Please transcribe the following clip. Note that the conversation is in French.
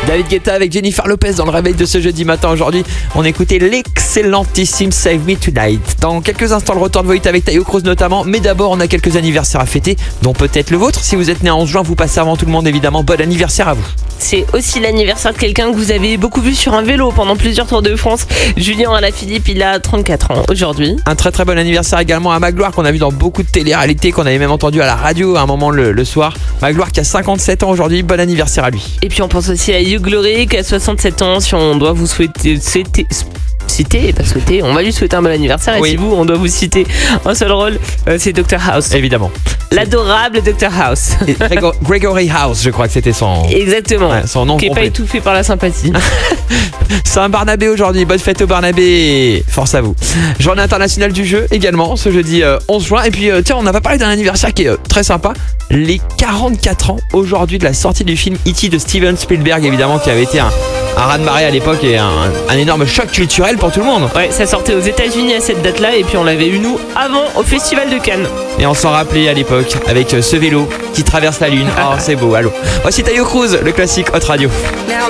David Guetta avec Jennifer Lopez dans le réveil de ce jeudi matin. Aujourd'hui, on écoutait l'excellentissime Save Me Tonight. Dans quelques instants, le retour de Voït avec Taio Cruz notamment. Mais d'abord, on a quelques anniversaires à fêter, dont peut-être le vôtre. Si vous êtes né en 11 juin, vous passez avant tout le monde, évidemment. Bon anniversaire à vous. C'est aussi l'anniversaire de quelqu'un que vous avez beaucoup vu sur un vélo pendant plusieurs Tours de France. Julien Alaphilippe, il a 34 ans aujourd'hui. Un très très bon anniversaire également à Magloire, qu'on a vu dans beaucoup de télé-réalités, qu'on avait même entendu à la radio à un moment le soir. Magloire qui a 57 ans aujourd'hui. Bon anniversaire à lui. Et puis on pense aussi à Hugh Glory qui a 67 ans. Si on doit vous souhaiter... on va lui souhaiter un bon anniversaire. Et oui. si vous, on doit vous citer un seul rôle, c'est Dr House. Évidemment. L'adorable Dr House. Et Gregory House, je crois que c'était son... Exactement. Ouais, son nom qui n'est pas complet. étouffé par la sympathie. C'est un Barnabé aujourd'hui, bonne fête au Barnabé, force à vous. Journée internationale du jeu également, ce jeudi 11 juin. Et puis tiens, on n'a pas parlé d'un anniversaire qui est très sympa. Les 44 ans aujourd'hui de la sortie du film E.T. de Steven Spielberg, évidemment, qui avait été un raz-de-marée à l'époque et un énorme choc culturel pour tout le monde. Ouais, ça sortait aux États-Unis à cette date-là et puis on l'avait eu nous avant au Festival de Cannes. Et on s'en rappelait à l'époque avec ce vélo qui traverse la lune. Oh, c'est beau, allô. Voici Taio Cruz, le classique Hot Radio.